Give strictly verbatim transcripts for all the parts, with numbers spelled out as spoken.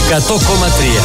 εκατό κόμμα τρία.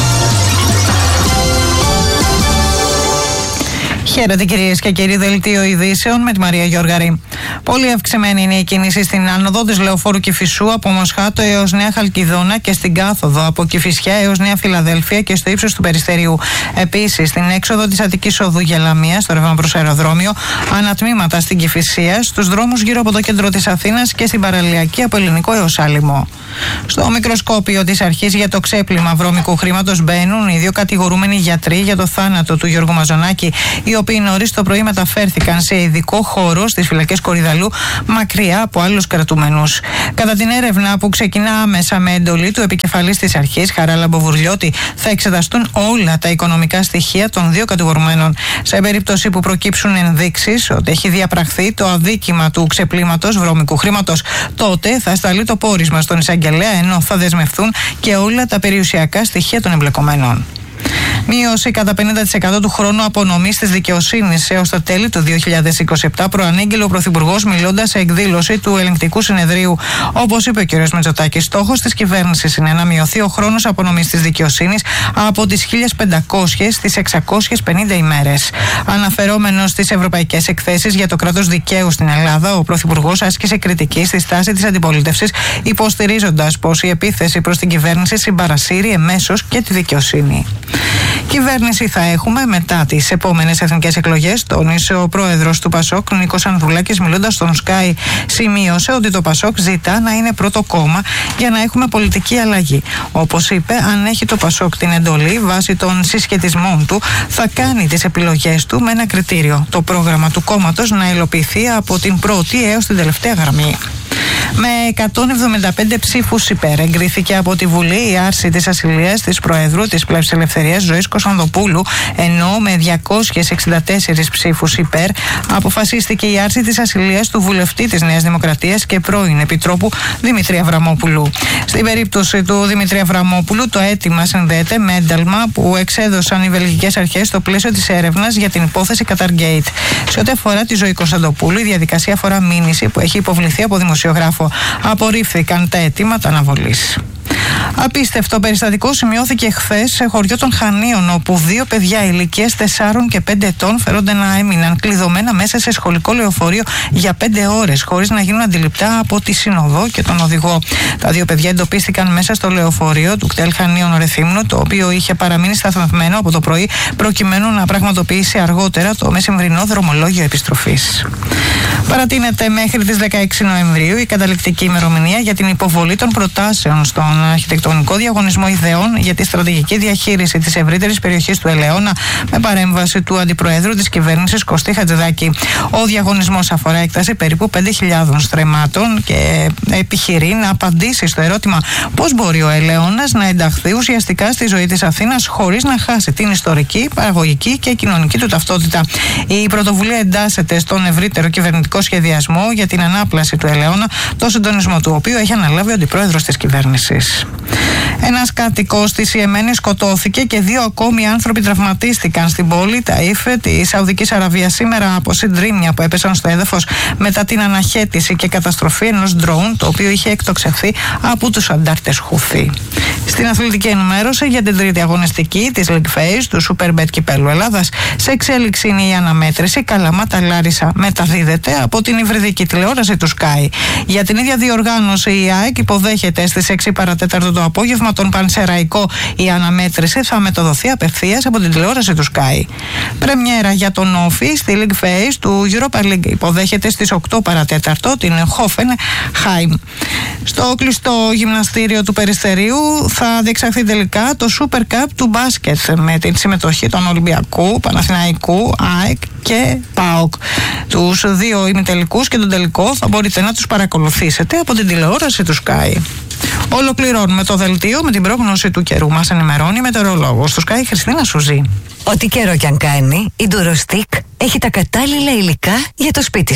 Χαίρετε κυρίες και κύριοι, δελτίο ειδήσεων με τη Μαρία Γιώργαρη. Πολύ αυξημένη είναι η κίνηση στην άνοδο της Λεωφόρου Κηφισού από Μοσχάτο έως Νέα Χαλκιδόνα και στην κάθοδο από Κηφισιά έως Νέα Φιλαδέλφια και στο ύψος του Περιστερίου. Επίσης, στην έξοδο της Αττικής Οδού Γελαμία, στο ρεύμα προς αεροδρόμιο, ανατμήματα στην Κηφισία, στους δρόμους γύρω από το κέντρο της Αθήνας και στην παραλιακή από Ελληνικό έως Άλυμο. Στο μικροσκόπιο της αρχής για το ξέπλυμα βρώμικου χρήματος μπαίνουν οι δύο κατηγορούμενοι γιατροί για το θάνατο του Γιώργου Μαζονάκη, οι οποίοι νωρίς το πρωί μεταφέρθηκαν σε ειδικό χώρο στις φυλακές Κορυδαλού, μακριά από άλλους κρατούμενους. Κατά την έρευνα που ξεκινά άμεσα με εντολή του επικεφαλής της αρχής, Χαράλαμπο Βουρλιώτη, θα εξεταστούν όλα τα οικονομικά στοιχεία των δύο κατηγορουμένων. Σε περίπτωση που προκύψουν ενδείξεις ότι έχει διαπραχθεί το αδίκημα του ξεπλήματος βρώμικου χρήματος, τότε θα σταλεί το πόρισμα στον εισαγγελέα, ενώ θα δεσμευθούν και όλα τα περιουσιακά στοιχεία των εμπλεκομένων. Μείωση κατά πενήντα τοις εκατό του χρόνου απονομής της δικαιοσύνης έως τα τέλη του δύο χιλιάδες είκοσι επτά, προανήγγειλε ο Πρωθυπουργός μιλώντας σε εκδήλωση του Ελεγκτικού Συνεδρίου. Όπως είπε ο κ. Μητσοτάκης, στόχος της κυβέρνησης είναι να μειωθεί ο χρόνος απονομής της δικαιοσύνης από τις χίλιες πεντακόσιες στις εξακόσιες πενήντα ημέρες. Αναφερόμενος στις ευρωπαϊκές εκθέσεις για το κράτος δικαίου στην Ελλάδα, ο Πρωθυπουργός άσκησε κριτική στη στάση της αντιπολίτευσης, υποστηρίζοντας πως η επίθεση προς την κυβέρνηση συμπαρασύρει εμέσως και τη δικαιοσύνη. Κυβέρνηση θα έχουμε μετά τις επόμενες εθνικές εκλογές, τόνισε ο πρόεδρος του Πασόκ, Νίκος Ανδρουλάκης, μιλώντας στον Sky. Σημείωσε ότι το Πασόκ ζητά να είναι πρώτο κόμμα για να έχουμε πολιτική αλλαγή. Όπως είπε, αν έχει το Πασόκ την εντολή βάσει των συσχετισμών του, θα κάνει τις επιλογές του με ένα κριτήριο: το πρόγραμμα του κόμματος να υλοποιηθεί από την πρώτη έως την τελευταία γραμμή. Με εκατόν εβδομήντα πέντε ψήφους υπέρ εγκρίθηκε από τη Βουλή η άρση της ασυλίας της Προέδρου της Πλεύσης Ελευθερίας Ζωής Κωνσταντοπούλου, ενώ με διακόσιες εξήντα τέσσερις ψήφους υπέρ αποφασίστηκε η άρση της ασυλίας του βουλευτή της Νέας Δημοκρατίας και πρώην Επιτρόπου Δημήτρη Αβραμόπουλου. Στην περίπτωση του Δημήτρη Αβραμόπουλου, το αίτημα συνδέεται με ένταλμα που εξέδωσαν οι βελγικές αρχές στο πλαίσιο της έρευνας για την υπόθεση Qatargate. Σε ό,τι αφορά τη Ζωή Κωνσταντοπούλου, η διαδικασία αφορά μήνυση που έχει υποβληθεί από δημοσιογράφο. Απορρίφθηκαν τα αιτήματα αναβολής. Απίστευτο περιστατικό σημειώθηκε χθες σε χωριό των Χανίων, όπου δύο παιδιά ηλικίας τεσσάρων και πέντε ετών φέρονται να έμειναν κλειδωμένα μέσα σε σχολικό λεωφορείο για πέντε ώρες, χωρίς να γίνουν αντιληπτά από τη συνοδό και τον οδηγό. Τα δύο παιδιά εντοπίστηκαν μέσα στο λεωφορείο του κτέλ Χανίων Ρεθύμνου, το οποίο είχε παραμείνει σταθμευμένο από το πρωί, προκειμένου να πραγματοποιήσει αργότερα το μεσημβρινό δρομολόγιο επιστροφής. Παρατείνεται μέχρι τις δεκαέξι Νοεμβρίου η καταληκτική ημερομηνία για την υποβολή των προτάσεων στον αρχιτεκτονικό διαγωνισμό ιδεών για τη στρατηγική διαχείριση της ευρύτερης περιοχής του Ελαιώνα, με παρέμβαση του Αντιπροέδρου της κυβέρνησης Κωστή Χατζηδάκη. Ο διαγωνισμός αφορά έκταση περίπου πέντε χιλιάδες στρεμμάτων και επιχειρεί να απαντήσει στο ερώτημα πώς μπορεί ο Ελαιώνας να ενταχθεί ουσιαστικά στη ζωή της Αθήνας χωρίς να χάσει την ιστορική, παραγωγική και κοινωνική του ταυτότητα. Η πρωτοβουλία εντάσσεται στον ευρύτερο κυβερνητικό σχεδιασμό για την ανάπλαση του Ελαιώνα, το συντονισμό του οποίου έχει αναλάβει ο Αντιπρόεδρος της κυβέρνησης. Ένας κάτοικος της Ιεμένη σκοτώθηκε και δύο ακόμη άνθρωποι τραυματίστηκαν στην πόλη Ταΐφ της Σαουδικής Αραβίας σήμερα από συντρίμμια που έπεσαν στο έδαφος μετά την αναχέτηση και καταστροφή ενός ντρόουν, το οποίο είχε εκτοξευθεί από τους αντάρτες Χουθή. Στην αθλητική ενημέρωση για την τρίτη αγωνιστική της League Phase του Superbet Κυπέλλου Ελλάδας, σε εξέλιξη είναι η αναμέτρηση Καλαμάτα Λάρισα. Μεταδίδεται από την υβριδική τηλεόραση του Sky. Για την ίδια διοργάνωση, η ΑΕΚ υποδέχεται στις έξι παρατέταρτο το απόγευμα τον Πανσεραϊκό. Η αναμέτρηση θα μεταδοθεί απευθείας από την τηλεόραση του Sky. Πρεμιέρα για τον Όφη στη League Phase του Europa League. Υποδέχεται στις οκτώ παρατέταρτο την Hoffenheim. Στο κλειστό γυμναστήριο του Περιστερίου θα διεξαχθεί τελικά το Super Cup του μπάσκετ με την συμμετοχή των Ολυμπιακού, Παναθηναϊκού, ΑΕΚ και ΠΑΟΚ. Τους δύο ημιτελικούς και τον τελικό θα μπορείτε να τους παρακολουθήσετε από την τηλεόραση του Sky. Ολοκληρώνουμε το δελτίο με την πρόγνωση του καιρού. Μας ενημερώνει η μετεωρολόγος του Sky, Χριστίνα Σουζή. Ό,τι καιρό κι αν κάνει, η Durostec έχει τα κατάλληλα υλικά για το σπίτι σου.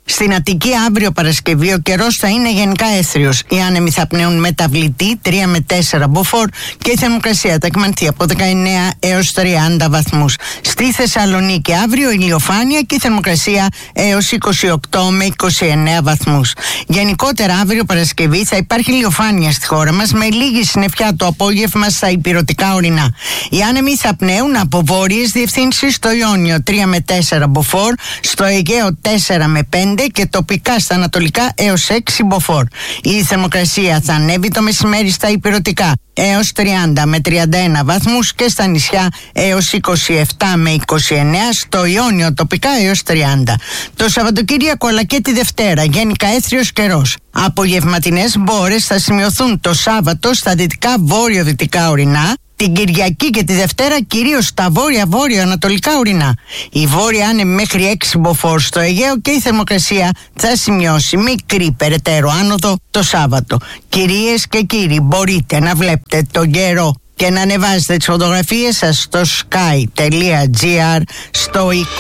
Στην Αττική αύριο Παρασκευή ο καιρός θα είναι γενικά έθριος. Οι άνεμοι θα πνέουν μεταβλητή τρία με τέσσερα μποφόρ και η θερμοκρασία θα εκμανθεί από δεκαεννέα έως τριάντα βαθμούς. Στη Θεσσαλονίκη αύριο ηλιοφάνεια και η θερμοκρασία έως είκοσι οκτώ με είκοσι εννέα βαθμούς. Γενικότερα αύριο Παρασκευή θα υπάρχει ηλιοφάνεια στη χώρα μας με λίγη συννεφιά το απόγευμα στα ηπειρωτικά ορεινά. Οι άνεμοι θα πνέουν από βόρειες διευθύνσεις στο Ιόνιο τρία με τέσσερα μποφόρ, στο Αιγαίο τέσσερα με πέντε και τοπικά στα ανατολικά έως έξι μποφόρ. Η θερμοκρασία θα ανέβει το μεσημέρι στα ηπειρωτικά έως τριάντα με τριάντα ένα βαθμούς και στα νησιά έως είκοσι επτά με είκοσι εννέα, στο Ιόνιο τοπικά έως τριάντα. Το Σαββατοκύριακο αλλά και τη Δευτέρα γενικά έθριος καιρός. Απογευματινές μπόρες θα σημειωθούν το Σάββατο στα δυτικά βόρειο-δυτικά ορεινά, την Κυριακή και τη Δευτέρα κυρίως στα βόρεια-βόρειο-ανατολικά ορεινά. Η βόρεια άνεμη μέχρι έξι μποφόρ στο Αιγαίο και η θερμοκρασία θα σημειώσει μικρή περαιτέρω άνοδο το Σάββατο. Κυρίες και κύριοι, μπορείτε να βλέπετε τον καιρό και να ανεβάζετε τις φωτογραφίες σας στο sky τελεία gr στο οίκο.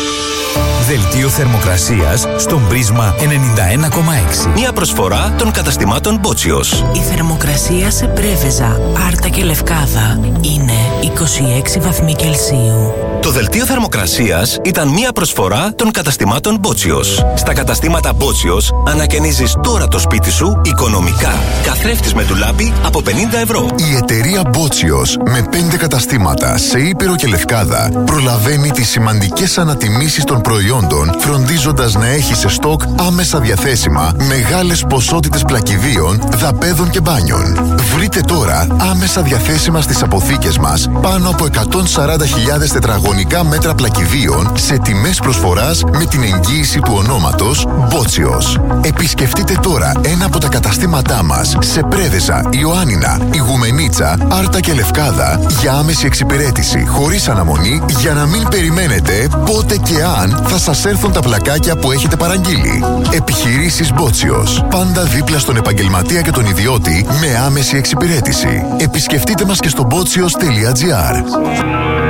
Δελτίο θερμοκρασίας στον Πρίσμα ενενήντα ένα κόμμα έξι. Μια προσφορά των καταστημάτων Μπότσιος. Η θερμοκρασία σε Πρέβεζα, Άρτα και Λευκάδα είναι είκοσι έξι βαθμοί Κελσίου. Το δελτίο θερμοκρασίας ήταν μια προσφορά των καταστημάτων Μπότσιος. Στα καταστήματα Μπότσιος ανακαινίζεις τώρα το σπίτι σου οικονομικά. Καθρέφτης με ντουλάπι από πενήντα ευρώ. Η εταιρεία Μπότσιος με πέντε καταστήματα σε Ήπειρο και Λευκάδα προλαβαίνει τις σημαντικές ανατιμήσεις των προϊόντων, φροντίζοντας να έχει σε στόκ άμεσα διαθέσιμα μεγάλες ποσότητες πλακιδίων, δαπέδων και μπάνιων. Βρείτε τώρα άμεσα διαθέσιμα στις αποθήκες μας πάνω από εκατόν σαράντα χιλιάδες τετραγωνικά μέτρα πλακιδίων σε τιμές προσφοράς με την εγγύηση του ονόματος Μπότσιος. Επισκεφτείτε τώρα ένα από τα καταστήματά μας σε Πρέβεζα, Ιωάννινα, Ιγουμενίτσα, Άρτα και Λευκάδα για άμεση εξυπηρέτηση χωρίς αναμονή, για να μην περιμένετε πότε και αν θα σας έρθουν τα πλακάκια που έχετε παραγγείλει. Επιχειρήσεις Μπότσιος. Πάντα δίπλα στον επαγγελματία και τον ιδιώτη με άμεση εξυπηρέτηση. Επισκεφτείτε μας και στο μπότσιος τελεία gr.